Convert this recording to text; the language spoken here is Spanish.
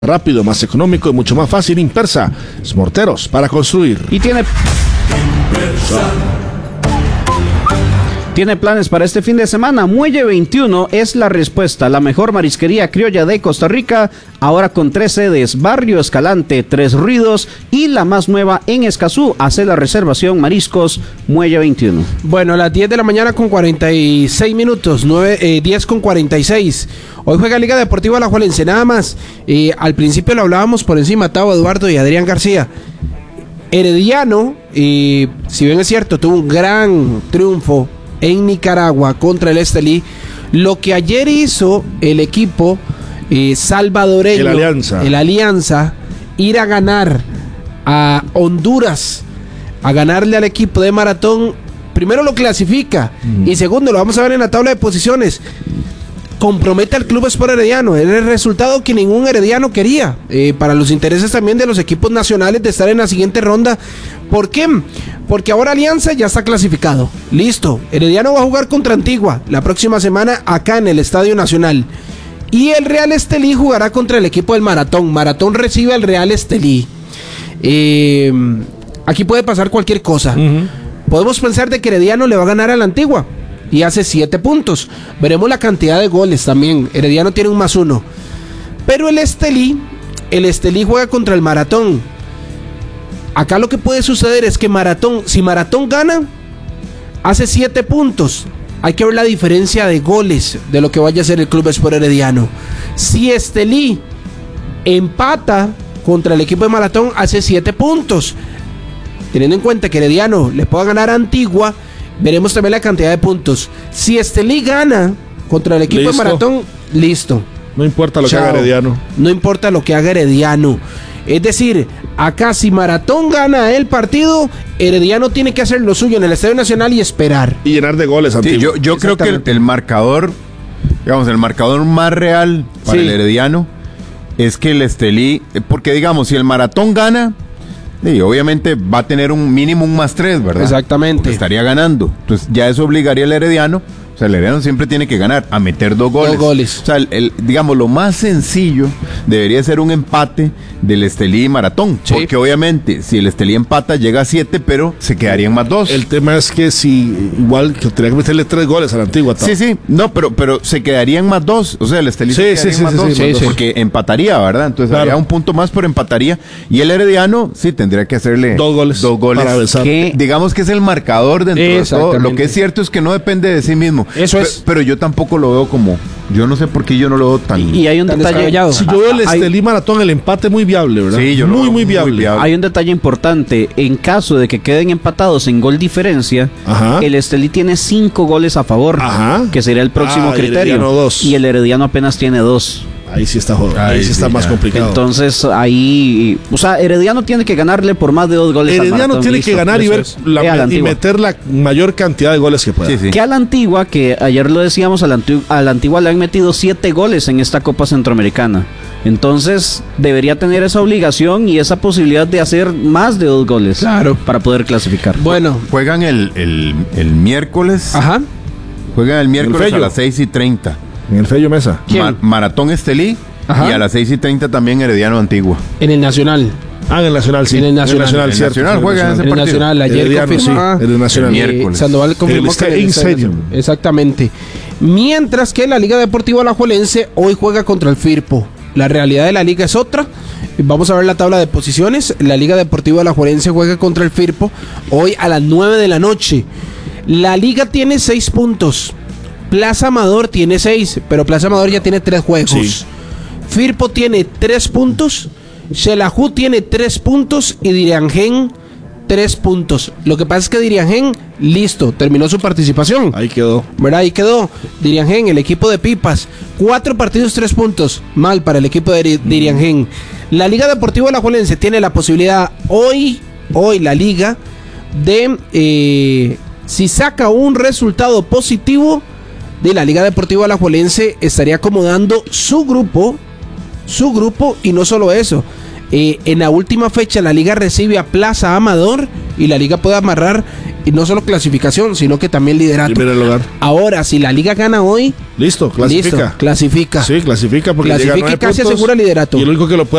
rápido, más económico y mucho más fácil. Impersa, morteros para construir. Y tiene planes para este fin de semana. Muelle 21 es la respuesta. La mejor marisquería criolla de Costa Rica, ahora con 3 sedes: Barrio Escalante, Tres Ruidos y la más nueva en Escazú. Hace la reservación Mariscos Muelle 21. Bueno, a las 10 de la mañana con 46 minutos, 10 con 46. Hoy juega Liga Deportiva Alajuelense, nada más. Al principio lo hablábamos por encima, Tavo, Eduardo y Adrián García. Herediano, si bien es cierto, tuvo un gran triunfo en Nicaragua contra el Estelí. Lo que ayer hizo el equipo salvadoreño, el Alianza, ir a ganar a Honduras, a ganarle al equipo de Maratón, primero lo clasifica y segundo, lo vamos a ver en la tabla de posiciones, compromete al Club Sport Herediano. Era el resultado que ningún herediano quería, para los intereses también de los equipos nacionales de estar en la siguiente ronda. ¿Por qué? Porque ahora Alianza ya está clasificado. Listo. Herediano va a jugar contra Antigua la próxima semana acá en el Estadio Nacional. Y el Real Estelí jugará contra el equipo del Maratón. Maratón recibe al Real Estelí. Aquí puede pasar cualquier cosa. Podemos pensar de que Herediano le va a ganar a la Antigua y hace 7 puntos. Veremos la cantidad de goles también. Herediano tiene un +1. Pero el Estelí juega contra el Maratón. Acá lo que puede suceder es que si Maratón gana, hace 7 puntos. Hay que ver la diferencia de goles de lo que vaya a hacer el Club Sport Herediano. Si Estelí empata contra el equipo de Maratón, hace 7 puntos. Teniendo en cuenta que Herediano le pueda ganar a Antigua, veremos también la cantidad de puntos. Si Estelí gana contra el equipo de Maratón, listo. No importa lo que haga Herediano. No importa lo que haga Herediano. Es decir, acá si Maratón gana el partido, Herediano tiene que hacer lo suyo en el Estadio Nacional y esperar. Y llenar de goles. Sí, yo creo que el marcador, digamos, el marcador más real para el Herediano es que el Estelí, porque digamos, si el Maratón gana, obviamente va a tener un mínimo un +3, ¿verdad? Exactamente. Porque estaría ganando. Entonces ya eso obligaría al Herediano. O sea, el Herediano siempre tiene que ganar, a meter 2 goles. O sea, digamos, lo más sencillo debería ser un empate del Estelí y Maratón. Sí. Porque obviamente, si el Estelí empata, llega a 7, pero se quedarían +2. El tema es que si igual que tendría que meterle 3 goles a la Antigua. Sí. No, pero se quedarían +2. O sea, el Estelí se quedaría +2. Porque empataría, ¿verdad? Entonces habría un punto más, pero empataría. Y el Herediano, sí, tendría que hacerle 2 goles. Para besar. Digamos que es el marcador dentro de todo. Lo que es cierto es que no depende de sí mismo. Eso es. Pero yo tampoco lo veo como... Yo no sé por qué yo no lo veo tan... Y hay un detalle... Si yo veo el Estelí Maratón, el empate muy viable, ¿verdad? Sí, yo muy viable. Hay un detalle importante. En caso de que queden empatados en gol diferencia, el Estelí tiene 5 goles a favor, que sería el próximo criterio. Y el Herediano apenas tiene 2. Ahí sí está jodido. Ahí sí está más complicado. Entonces ahí, o sea, Herediano tiene que ganarle por más de 2 goles. Herediano tiene que ganar y meter la mayor cantidad de goles que pueda. Que a la Antigua, que ayer lo decíamos, a la Antigua le han metido 7 goles en esta Copa Centroamericana. Entonces debería tener esa obligación y esa posibilidad de hacer más de 2 goles. Claro. Para poder clasificar. Bueno. Juegan el miércoles. Juegan el miércoles a las 6:30. En el Fello Mesa. Maratón Estelí. Y a las 6:30 también Herediano Antigua. En el Nacional. En el Nacional, sí. En el Nacional, cierto. Juega ese partido. En el Nacional, ayer confirmó. En el Nacional. Miércoles. Sandoval confirmó que en serio. Exactamente. Mientras que la Liga Deportiva Alajuelense hoy juega contra el Firpo. La realidad de la liga es otra. Vamos a ver la tabla de posiciones. La Liga Deportiva Alajuelense juega contra el Firpo hoy a las 9 de la noche. La liga tiene 6 puntos. Plaza Amador tiene 6, pero Plaza Amador ya tiene 3 juegos. Sí. Firpo tiene 3 puntos, Xelajú tiene 3 puntos y Diriangén 3 puntos. Lo que pasa es que Diriangén, listo, terminó su participación. Ahí quedó. ¿Verdad? Ahí quedó. Diriangén, el equipo de Pipas, 4 partidos, 3 puntos. Mal para el equipo de Diriangén. La Liga Deportiva Alajuelense tiene la posibilidad hoy la liga de, si saca un resultado positivo, de la Liga Deportiva Alajuelense estaría acomodando su grupo y no solo eso. En la última fecha la liga recibe a Plaza Amador y la liga puede amarrar no solo clasificación, ssino que también liderato. Primer lugar. Ahora, si la liga gana hoy, listo, clasifica. Clasifica. Sí, clasifica porque clasifica llega a 9 y casi puntos, asegura liderato. Y el único que lo puede